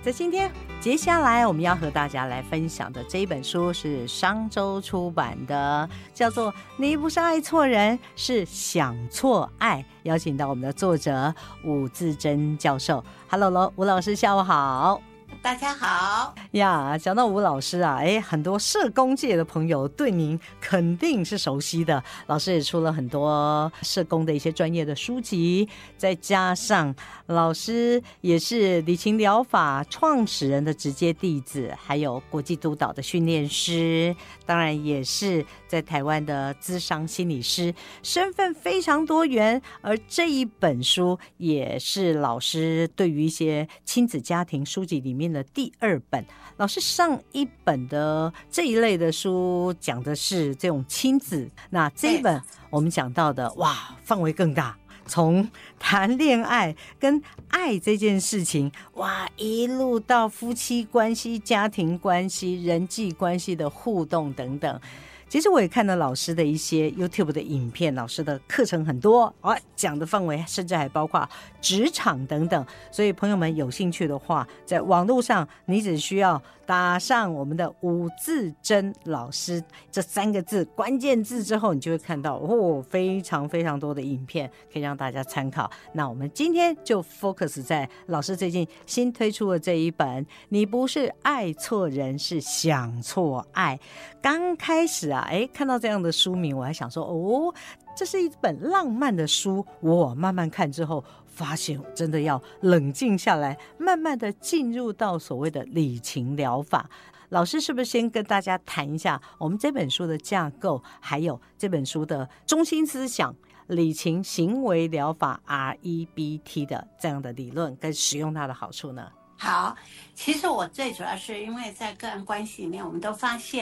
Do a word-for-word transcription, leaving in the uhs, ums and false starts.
在今天接下来我们要和大家来分享的这一本书是商周出版的，叫做《你不是爱错人，是想错爱》，邀请到我们的作者伍自珍教授。 Hello 伍老师，下午好。 大家好呀，讲到伍老师啊，哎，很多社工界的朋友对您肯定是熟悉的。老师也出了很多社工的一些专业的书籍，再加上老师也是理情疗法创始人的直接弟子，还有国际督导的训练师，当然也是在台湾的咨商心理师，身份非常多元。而这一本书也是老师对于一些亲子家庭书籍里面的第二本。老师上一本的这一类的书讲的是这种亲子，那这一本我们讲到的哇，范围更大，从谈恋爱跟爱这件事情，哇，一路到夫妻关系、家庭关系、人际关系的互动等等。其实我也看到老师的一些 YouTube 的影片，老师的课程很多，哦，讲的范围甚至还包括职场等等。所以朋友们有兴趣的话，在网络上你只需要打上我们的伍自珍老师这三个字关键字之后，你就会看到哦，非常非常多的影片可以让大家参考。那我们今天就 focus 在老师最近新推出的这一本《你不是爱错人，是想错爱》。刚开始啊，哎，看到这样的书名，我还想说，哦，这是一本浪漫的书。我慢慢看之后，发现真的要冷静下来，慢慢的进入到所谓的理情疗法。老师是不是先跟大家谈一下我们这本书的架构，还有这本书的中心思想，理情行为疗法 R E B T 的这样的理论跟使用它的好处呢？ 好，其实我最主要是因为在个案关系里面，我们都发现